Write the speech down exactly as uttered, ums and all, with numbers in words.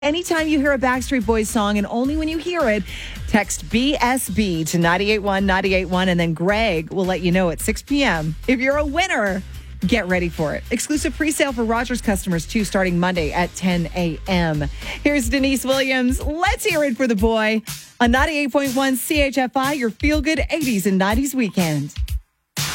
Anytime you hear a Backstreet Boys song, and only when you hear it, text B S B to nine eight one nine eight one, and then Greg will let you know at six p.m. If you're a winner, get ready for it. Exclusive pre-sale for Rogers customers, too, starting Monday at ten a.m. Here's Denise Williams. Let's hear it for the boy on ninety-eight point one C H F I, your feel-good eighties and nineties weekend.